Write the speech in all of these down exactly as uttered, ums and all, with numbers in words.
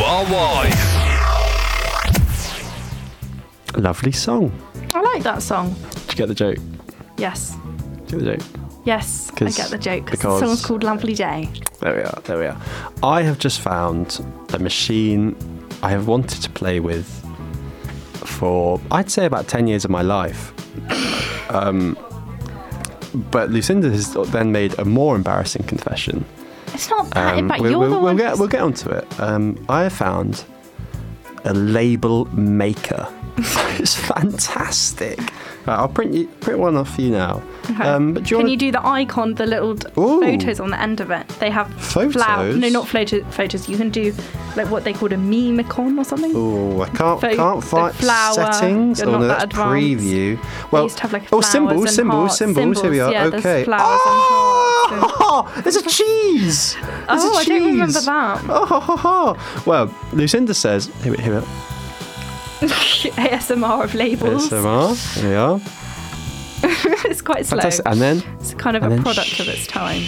are wise. Lovely song. I like that song. Did you get the joke? Yes. Did you get the joke? Yes, I get the joke. Because the song's called Lovely Day. There we are, there we are. I have just found a machine I have wanted to play with for, I'd say, about ten years of my life. Um, but Lucinda has then made a more embarrassing confession. It's not that, Um, but we'll, you're we'll, the we'll one get who's- we'll get onto it. Um, I have found a label maker. It's fantastic. Right, I'll print you print one off for you now. Okay. Um, but do you Can wanna... you do the icon, the little d- Ooh. photos on the end of it? They have Photos? flower. No, not photo- photos. You can do like what they called a meme icon or something. Oh, I can't Pho- can't the find flower. settings. You're oh not no, that that's advanced. preview. Well, used to have, like, oh, flowers symbols, and symbols, hearts. symbols. Here we are. Symbols, yeah, there's okay. flowers and hearts oh, there's a cheese. There's Oh, a I don't remember cheese. that. Oh, ha, ha, ha. Well, Lucinda says, here, here we are. A S M R of labels. A S M R. Here we are. It's quite slow. Fantastic. And then It's kind of and a then product shh. of its time.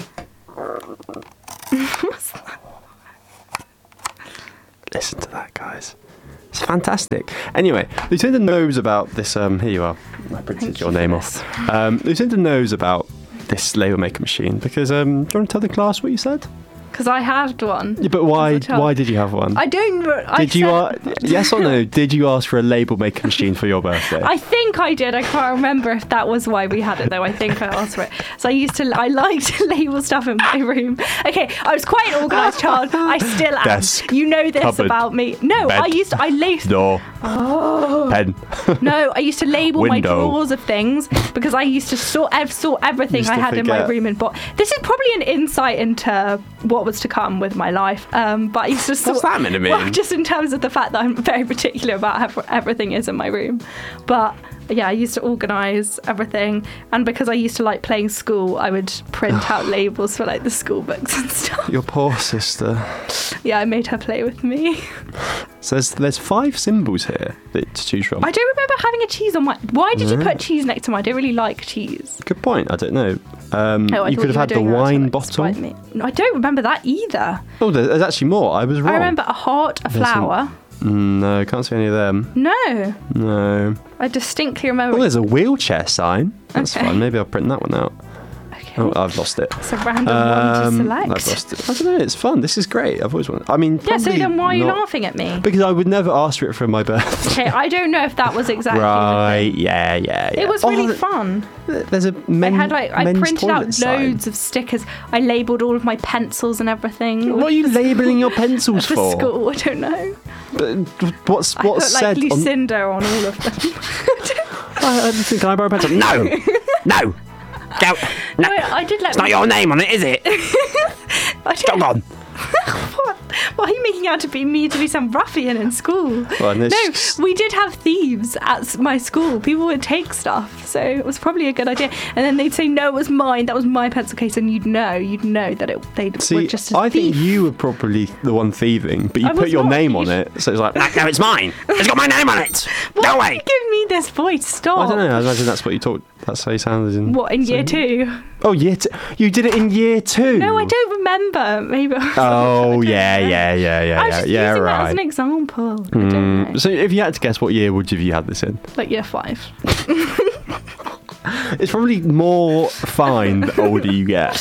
listen to that, guys. It's fantastic. Anyway, Lucinda knows about this. Um, here you are. I printed Thank your you for name this. off. Um, Lucinda knows about this label maker machine because. Um, do you want to tell the class what you said? Because I had one. Yeah, but why? As a child. Why did you have one? I don't. re- I Did you? said- Uh, yes or no? Did you ask for a label maker machine for your birthday? I think I did. I can't remember if that was why we had it though. I think I asked for it. So I used to. I liked to label stuff in my room. Okay, I was quite an organised child. I still am. Desk, you know this cupboard, about me. No, bed, I used. To, I labeled. Door. Oh. Pen. No, I used to label my Window. drawers of things because I used to sort ev- sort everything Used I to had in my forget. room and box. This is probably an insight into what was to come with my life. Um, but I used to sort. What's that meant to mean? Well, just in terms of the fact that I'm very particular about how everything is in my room. But yeah, I used to organise everything, and because I used to like playing school, I would print out labels for like the school books and stuff. Your poor sister. Yeah, I made her play with me. So there's, there's five symbols here that to choose from. I don't remember having a cheese on my. Why did you No. put cheese next to mine? I don't really like cheese. Good point. I don't know. Um, Oh, I you thought could have were had the doing that to, wine like, bottle. spite me. No, I don't remember that either. Oh, there- there's actually more. I was wrong. I remember a heart, a There's some- flower. Mm, no, can't see any of them. No, No. I distinctly remember. Oh, there's a wheelchair sign. That's Okay. fun. Maybe I'll print that one out. Okay. Oh, I've lost it. It's a random one Um, to select. I've lost it. I don't know. It's fun. This is great. I've always wanted. I mean, Yeah, so probably then why are you not- laughing at me? Because I would never ask for it for my birthday. Okay, I don't know if that was exactly. the Right. thing. Yeah. Yeah. Yeah. It was Oh, really th- fun. There's a men, I had like I men's printed out toilet sign. loads of stickers. I labelled all of my pencils and everything. What are you labelling your pencils for for? school? I don't know. But What's I what's put like said on? Lucinda on all of them. I, I think I borrow a pencil. No, no, no, No, I did let. It's not your name on it, is it? I did, Come on. What? Why are you making out to be me to be some ruffian in school? Well, and no, this- we did have thieves at s- my school. People would take stuff, so it was probably a good idea. And then they'd say, "No, it was mine. That was my pencil case," and you'd know, you'd know that it they were See, just a I thief. think you were probably the one thieving, but you I put was your not. name You on should- it, so it's like, no, it's mine. It's got my name on it. Why Go do away. you give me this voice? Stop. I don't know. I imagine that's what you taught. That's how you sounded in. What in year so- two? Oh, year two. You did it in year two. No, I don't remember. Maybe. I Oh, don't yeah, know. yeah, yeah, yeah, I was yeah, just yeah, using that as right. an example. I don't Mm, know. so, if you had to guess, what year would you have you had this in? Like year five. It's probably more fine the older you get.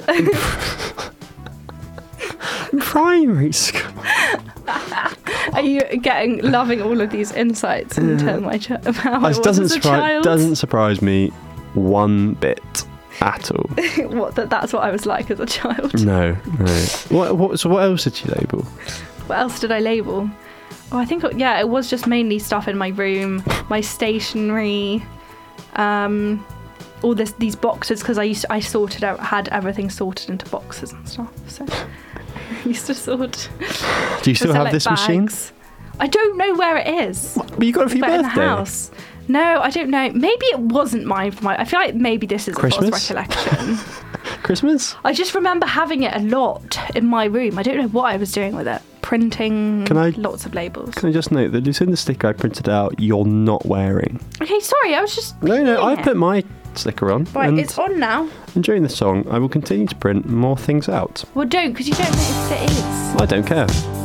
In primary school. Are you getting loving all of these insights into my ch- of how I was It doesn't as a surprise child? doesn't surprise me one bit at all. what that that's what I was like as a child. No, no. What, what? So what else did you label? What else did I label? Oh, I think yeah, it was just mainly stuff in my room, my stationery, um, all this these boxes because I used to, I sorted out had everything sorted into boxes and stuff. So I used to sort. Do you still so, have like, this machine? bags. I don't know where it is. But you got it for your But in the birthday. house. No, I don't know. Maybe it wasn't mine for my. I feel like maybe this is a Christmas? false recollection. Christmas? I just remember having it a lot in my room. I don't know what I was doing with it. Printing Can I- lots of labels. Can I just note the Lucinda sticker I printed out? You're not wearing. Okay, sorry, I was just. No, no. feeling I it. put my sticker on. Right, and it's on now. enjoying the song. I will continue to print more things out. Well, don't, because you don't know if it is. I don't care.